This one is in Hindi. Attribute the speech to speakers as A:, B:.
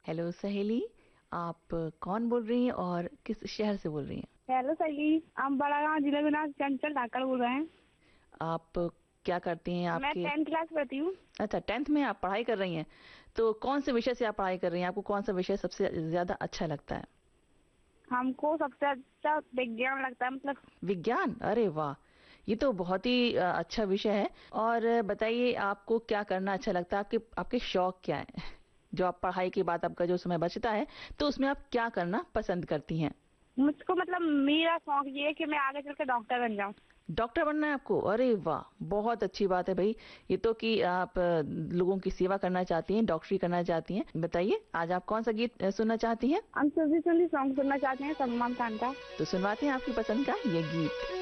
A: हेलो सहेली, आप कौन बोल रही हैं और किस शहर से बोल रही हैं?
B: हेलो सली, हम बड़ागांव जिले में चंचल ठाकर बोल रहे हैं।
A: आप क्या करती हैं?
B: मैं
A: आपके
B: 10th क्लास पढ़ती हूँ।
A: अच्छा, 10th में आप पढ़ाई कर रही हैं। तो कौन से विषय से आप पढ़ाई कर रही हैं? आपको कौन सा विषय सबसे ज्यादा अच्छा लगता है?
B: हमको सबसे अच्छा विज्ञान लगता है, मतलब।
A: विज्ञान? अरे वाह, ये तो बहुत ही अच्छा विषय है। और बताइए, आपको क्या करना अच्छा लगता है? आपके आपके शौक क्या है? जो आप पढ़ाई के बाद आपका जो समय बचता है, तो उसमें आप क्या करना पसंद करती हैं?
B: मुझको मतलब मेरा शौक ये है कि मैं आगे चल के डॉक्टर बन जाऊँ।
A: डॉक्टर बनना है आपको? अरे वाह, बहुत अच्छी बात है भाई। ये तो कि आप लोगों की सेवा करना चाहती हैं, डॉक्टरी करना चाहती हैं। बताइए, आज आप कौन सा गीत सुनना चाहती हैं?
B: हम सुधी सुधी सॉन्ग सुनना चाहते हैं सलमान खान का।
A: तो सुनवाते हैं आपकी पसंद का ये गीत।